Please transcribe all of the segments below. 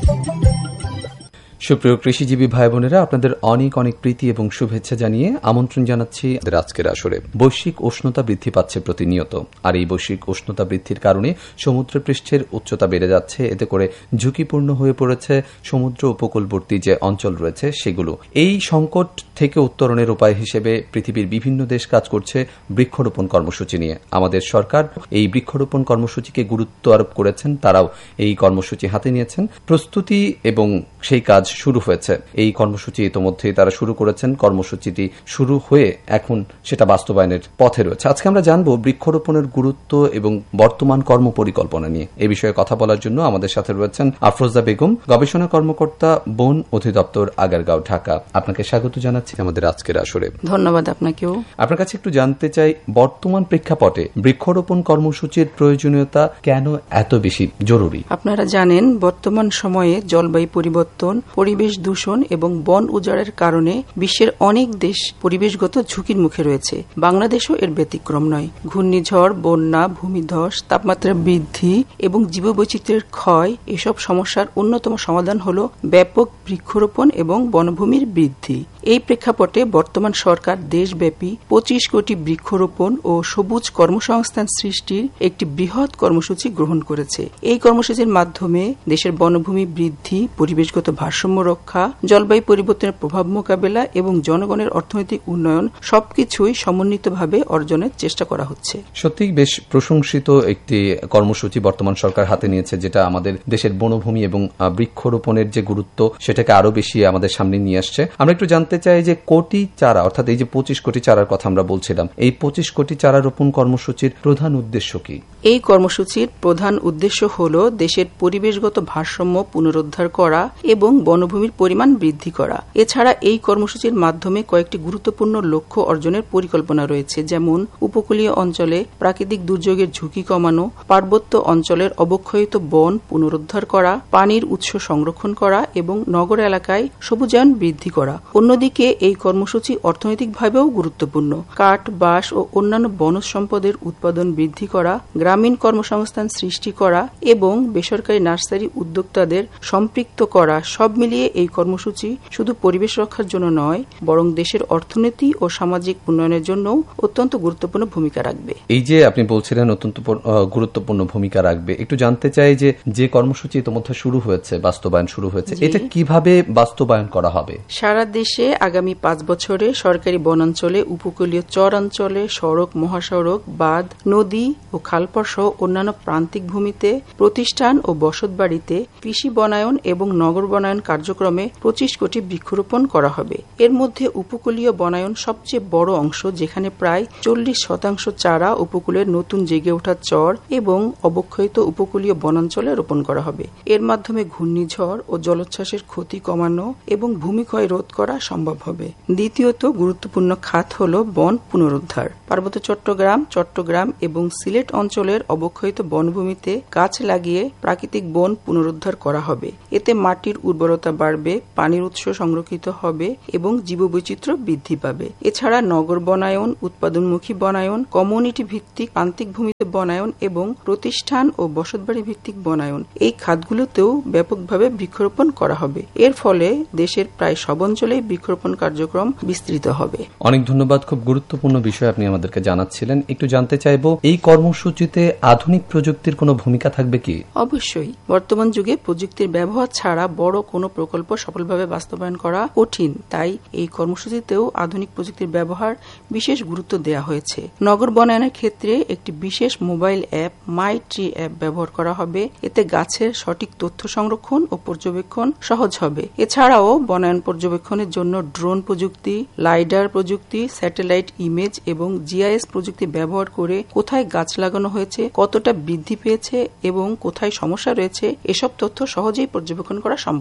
সুপ্রিয় কৃষিজীবী ভাই বোনেরা, আপনাদের অনেক অনেক প্রীতি এবং শুভেচ্ছা জানিয়ে আমন্ত্রণ জানাচ্ছি আজকের আসরে। বৈশ্বিক উষ্ণতা বৃদ্ধি পাচ্ছে প্রতিনিয়ত, আর এই বৈশ্বিক উষ্ণতা বৃদ্ধির কারণে সমুদ্র পৃষ্ঠের উচ্চতা বেড়ে যাচ্ছে। এতে করে ঝুঁকিপূর্ণ হয়ে পড়েছে সমুদ্র উপকূলবর্তী যে অঞ্চল রয়েছে সেগুলো। এই সংকট থেকে উত্তরণের উপায় হিসেবে পৃথিবীর বিভিন্ন দেশ কাজ করছে বৃক্ষরোপণ কর্মসূচি নিয়ে। আমাদের সরকার এই বৃক্ষরোপণ কর্মসূচিকে গুরুত্ব আরোপ করেছেন, তারাও এই কর্মসূচি হাতে নিয়েছেন। প্রস্তুতি এবং সেই কাজ শুরু হয়েছে। এই কর্মসূচি ইতোমধ্যে তারা শুরু করেছেন। কর্মসূচিটি শুরু হয়ে এখন সেটা বাস্তবায়নের পথে রয়েছে। আজকে আমরা জানব বৃক্ষরোপণের গুরুত্ব এবং বর্তমান কর্মপরিকল্পনা নিয়ে। এই বিষয়ে কথা বলার জন্য আমাদের সাথে রয়েছেন আফরোজা বেগম, গবেষণা কর্মকর্তা, বন অধিদপ্তর, আগারগাঁও, ঢাকা। আপনাকে স্বাগত জানাচ্ছি আমাদের আজকের আসরে। ধন্যবাদ আপনাকেও। আপনার কাছে একটু জানতে চাই, বর্তমান প্রেক্ষাপটে বৃক্ষরোপণ কর্মসূচির প্রয়োজনীয়তা কেন এত বেশি জরুরি? আপনারা জানেন, বর্তমান সময়ে জলবায়ু পরিবর্তন, পরিবেশ দূষণ এবং বন উজাড়ের কারণে বিশ্বের অনেক দেশ পরিবেশগত ঝুঁকির মুখে রয়েছে। বাংলাদেশও এর ব্যতিক্রম নয়। ঘূর্ণিঝড়, বন্যা, ভূমিধস, তাপমাত্রা বৃদ্ধি এবং জীববৈচিত্র্যের ক্ষয়, এসব সমস্যার অন্যতম সমাধান হল ব্যাপক বৃক্ষরোপণ এবং বনভূমির বৃদ্ধি। এই প্রেক্ষাপটে বর্তমান সরকার দেশব্যাপী 25 কোটি বৃক্ষরোপণ ও সবুজ কর্মসংস্থান সৃষ্টির একটি বৃহৎ কর্মসূচি গ্রহণ করেছে। এই কর্মসূচির মাধ্যমে দেশের বনভূমি বৃদ্ধি, পরিবেশগত ভারসাম্য রক্ষা, জলবায়ু পরিবর্তনের প্রভাব মোকাবেলা এবং জনগণের অর্থনৈতিক উন্নয়ন সবকিছুই সমন্বিতভাবে অর্জনের চেষ্টা করা হচ্ছে। সত্যিই বেশ প্রশংসিত একটি কর্মসূচি বর্তমান সরকার হাতে নিয়েছে, যেটা আমাদের দেশের বনভূমি এবং বৃক্ষরোপণের যে গুরুত্ব সেটাকে আরো বেশি আমাদের সামনে নিয়ে আসছে। আমরা একটু জানতে চাই যে কোটি চারা, অর্থাৎ এই যে 25 কোটি চারার কথা আমরা বলছিলাম, এই 25 কোটি চারা রোপণ কর্মসূচির প্রধান উদ্দেশ্য কি? এই কর্মসূচির প্রধান উদ্দেশ্য হল দেশের পরিবেশগত ভারসাম্য পুনরুদ্ধার করা এবং বনভূমির পরিমাণ বৃদ্ধি করা। এছাড়া এই কর্মসূচির মাধ্যমে কয়েকটি গুরুত্বপূর্ণ লক্ষ্য অর্জনের পরিকল্পনা রয়েছে, যেমন উপকূলীয় অঞ্চলে প্রাকৃতিক দুর্যোগের ঝুঁকি কমানো, পার্বত্য অঞ্চলের অবক্ষয়িত বন পুনরুদ্ধার করা, পানির উৎস সংরক্ষণ করা এবং নগর এলাকায় সবুজায়ন বৃদ্ধি করা। অন্যদিকে এই কর্মসূচি অর্থনৈতিকভাবেও গুরুত্বপূর্ণ। কাঠ, বাঁশ ও অন্যান্য বনজ সম্পদের উৎপাদন বৃদ্ধি করা, গ্রামীণ কর্মসংস্থান সৃষ্টি করা এবং বেসরকারি নার্সারি উদ্যোক্তাদের সম্পৃক্ত করা, সব মিলিয়ে এই কর্মসূচি শুধু পরিবেশ রক্ষার জন্য নয়, বরং দেশের অর্থনীতি ও সামাজিক উন্নয়নের জন্য অত্যন্ত গুরুত্বপূর্ণ ভূমিকা রাখবে। এই যে আপনি বলছিলেন অত্যন্ত গুরুত্বপূর্ণ ভূমিকা রাখবে, একটু জানতে চাই যে কর্মসূচি ইতিমধ্যে শুরু হয়েছে, বাস্তবায়ন শুরু হয়েছে, এটা কিভাবে বাস্তবায়ন করা হবে? সারা দেশে আগামী 5 বছরে সরকারি বনাঞ্চলে, উপকূলীয় চরাঞ্চলে, সড়ক, মহাসড়ক, বাঁধ, নদী ও খালপাড় সহ অন্যান্য প্রান্তিক ভূমিতে, প্রতিষ্ঠান ও বসতবাড়িতে কৃষি বনায়ন এবং নগর বনায়ন কার্যক্রমে 25 কোটি বৃক্ষরোপণ করা হবে। এর মধ্যে উপকূলীয় বনায়ন সবচেয়ে বড় অংশ, যেখানে প্রায় 40% চারা উপকূলের নতুন জেগে ওঠা চর এবং অবক্ষয়িত উপকূলীয় বনাঞ্চলে রোপণ করা হবে। এর মাধ্যমে ঘূর্ণিঝড় ও জলোচ্ছ্বাসের ক্ষতি কমানো এবং ভূমিক্ষয় রোধ করা সম্ভব হবে। দ্বিতীয়ত গুরুত্বপূর্ণ খাত হল বন পুনরুদ্ধার। পার্বত্য চট্টগ্রাম এবং সিলেট অঞ্চলের অবক্ষয়িত বনভূমিতে গাছ লাগিয়ে প্রাকৃতিক বন পুনরুদ্ধার করা হবে। এতে মাটির উর্বরতা বাড়বে, পানির উৎস সংরক্ষিত হবে এবং জীববৈচিত্র্য বৃদ্ধি পাবে। এছাড়া নগর বনায়ন, উৎপাদনমুখী বনায়ন, কমিউনিটি ভিত্তিক প্রান্তিক ভূমিতে বনায়ন এবং প্রতিষ্ঠান ও বসতবাড়ি ভিত্তিক বনায়ন, এই খাতগুলোতেও ব্যাপকভাবে বৃক্ষরোপণ করা হবে। এর ফলে দেশের প্রায় সব অঞ্চলেই বৃক্ষরোপণ কার্যক্রম বিস্তৃত হবে। অনেক ধন্যবাদ। খুব গুরুত্বপূর্ণ বিষয় আপনি আমাদেরকে জানাচ্ছিলেন। একটু জানতে চাইব, এই কর্মসূচিতে আধুনিক প্রযুক্তির কোনো ভূমিকা থাকবে কি? অবশ্যই। বর্তমান যুগে প্রযুক্তির ব্যবহার ছাড়া বড় কোনো প্রকল্প সফলভাবে বাস্তবায়ন করা কঠিন। তাই এই কর্মসূচিতেও আধুনিক প্রযুক্তির ব্যবহার বিশেষ গুরুত্ব দেওয়া হয়েছে। নগর বনায়নের ক্ষেত্রে একটি বিশেষ মোবাইল অ্যাপ, মাই ট্রি অ্যাপ ব্যবহার করা হবে। এতে গাছের সঠিক তথ্য সংরক্ষণ ও পর্যবেক্ষণ সহজ হবে। এছাড়াও বনায়ন পর্যবেক্ষণের জন্য ড্রোন প্রযুক্তি, লাইডার প্রযুক্তি, স্যাটেলাইট ইমেজ এবং জিআইএস প্রযুক্তি ব্যবহার করে কোথায় গাছ লাগানো হয়েছে, কতটা বৃদ্ধি পেয়েছে এবং কোথায় সমস্যা রয়েছে, এসব তথ্য সহজেই পর্যবেক্ষণ করা সম্ভব হবে।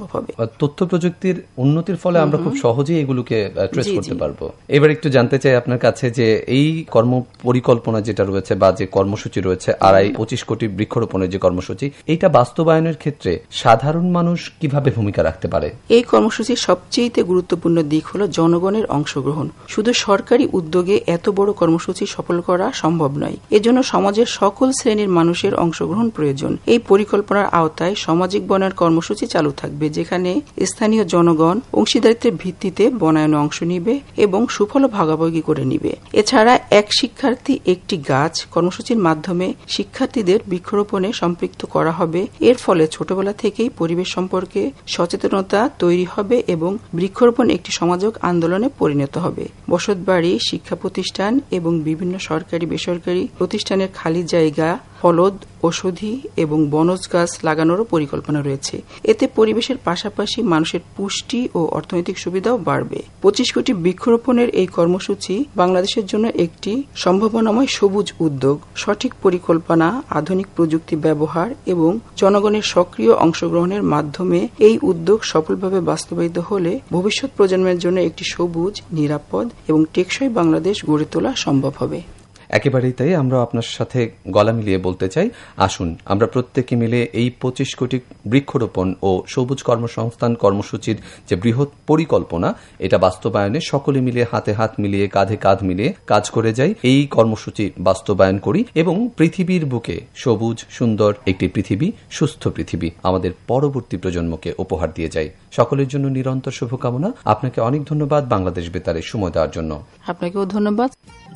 তথ্য প্রযুক্তির উন্নতির ফলে আমরা খুব সহজেই এগুলোকে ট্রেস করতে পারবো। এবার একটু জানতে চাই আপনার কাছে যে এই কর্ম পরিকল্পনা যেটা রয়েছে বা যে কর্মসূচি রয়েছে ২৫ কোটি বৃক্ষরোপণের যে কর্মসূচি, এইটা বাস্তবায়নের ক্ষেত্রে সাধারণ মানুষ কিভাবে ভূমিকা রাখতে পারে? এই কর্মসূচির সবচেয়ে গুরুত্বপূর্ণ দিক হলো জনগণের অংশগ্রহণ। শুধু সরকারি উদ্যোগে এত বড় কর্মসূচি সফল করা সম্ভব নয়। এজন্য সমাজের সকল শ্রেণীর মানুষের অংশগ্রহণ প্রয়োজন। এই পরিকল্পনার আওতায় সামাজিক বনায়ন কর্মসূচি চালু থাকবে, যেখানে স্থানীয় জনগণ অংশীদারিত্বের ভিত্তিতে বনায়নে অংশ নিবে এবং সুফল ভাগাভাগি করে নিবে। এছাড়া এক শিক্ষার্থী একটি গাছ কর্মসূচির মাধ্যমে শিক্ষার্থীদের বৃক্ষরোপণে সম্পৃক্ত করা হবে। এর ফলে ছোটবেলা থেকেই পরিবেশ সম্পর্কে সচেতনতা তৈরি হবে এবং বৃক্ষরোপণ একটি সমাজক আন্দোলনে পরিণত হবে। বসতবাড়ি, শিক্ষা প্রতিষ্ঠান এবং বিভিন্ন সরকারি বেসরকারি প্রতিষ্ঠানের খালি জায়গা ফলদ, ঔষধি এবং বনজ গাছ লাগানোরও পরিকল্পনা রয়েছে। এতে পরিবেশের পাশাপাশি মানুষের পুষ্টি ও অর্থনৈতিক সুবিধাও বাড়বে। ২৫ কোটি বৃক্ষরোপণের এই কর্মসূচি বাংলাদেশের জন্য একটি সম্ভাবনাময় সবুজ উদ্যোগ। সঠিক পরিকল্পনা, আধুনিক প্রযুক্তি ব্যবহার এবং জনগণের সক্রিয় অংশগ্রহণের মাধ্যমে এই উদ্যোগ সফলভাবে বাস্তবায়িত হলে ভবিষ্যৎ প্রজন্মের জন্য একটি সবুজ, নিরাপদ এবং টেকসই বাংলাদেশ গড়ে তোলা সম্ভব হবে। একেবারেই তাই। আমরা আপনার সাথে গলা মিলিয়ে বলতে চাই, আসুন আমরা প্রত্যেকে মিলে এই ২৫ কোটি বৃক্ষরোপণ ও সবুজ কর্মসংস্থান কর্মসূচির যে বৃহৎ পরিকল্পনা, এটা বাস্তবায়নে সকলে মিলে হাতে হাত মিলিয়ে কাঁধে কাঁধ মিলিয়ে কাজ করে যাই। এই কর্মসূচি বাস্তবায়ন করি এবং পৃথিবীর বুকে সবুজ সুন্দর একটি পৃথিবী, সুস্থ পৃথিবী আমাদের পরবর্তী প্রজন্মকে উপহার দিয়ে যাই। সকলের জন্য নিরন্তর শুভকামনা। আপনাকে অনেক ধন্যবাদ বাংলাদেশ বেতারে সময় দেওয়ার জন্য। আপনাকেও ধন্যবাদ।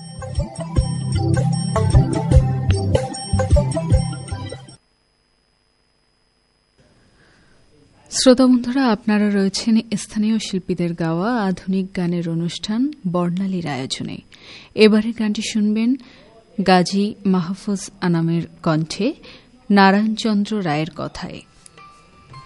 শ্রোতা বন্ধুরা, আপনারা রয়েছেন স্থানীয় শিল্পীদের গাওয়া আধুনিক গানের অনুষ্ঠান বর্ণালীর আয়োজনে। এবারের গানটি শুনবেন গাজী মাহফুজ আনামের কণ্ঠে নারায়ণচন্দ্র রায়ের কথায়।